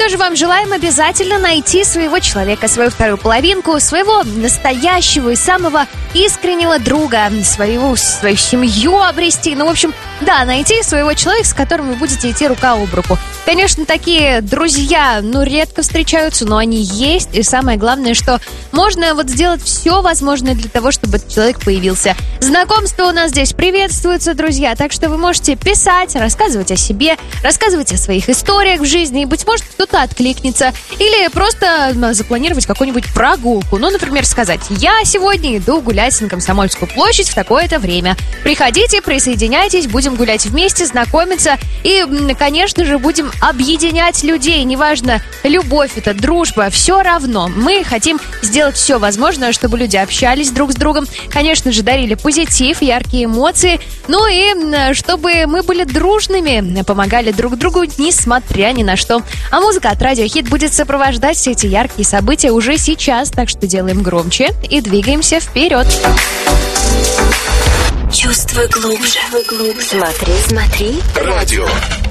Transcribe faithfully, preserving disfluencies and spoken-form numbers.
же вам желаем обязательно найти своего человека, свою вторую половинку, своего настоящего и самого искреннего друга, свою, свою семью обрести. Ну, в общем, да, найти своего человека, с которым вы будете идти рука об руку. Конечно, такие друзья, ну, редко встречаются, но они есть. И самое главное, что можно вот сделать все возможное для того, чтобы этот человек появился. Знакомство у нас здесь приветствуется, друзья. Так что вы можете писать, рассказывать о себе, рассказывать о своих историях в жизни. И, быть может, кто-то откликнется. Или просто запланировать какую-нибудь прогулку. Ну, например, сказать: я сегодня иду гулять на Комсомольскую площадь в такое-то время. Приходите, присоединяйтесь, будем гулять вместе, знакомиться. И, конечно же, будем объединять людей. Неважно, любовь это, дружба, все равно. Мы хотим сделать все возможное, чтобы люди общались друг с другом. Конечно же, дарили позитив, яркие эмоции. Ну и чтобы мы были дружными, помогали друг другу, несмотря ни на что. А музыка от Радио Хит будет сопровождать все эти яркие события уже сейчас. Так что делаем громче и двигаемся вперед. Чувствуй глубже. Смотри, смотри. Радио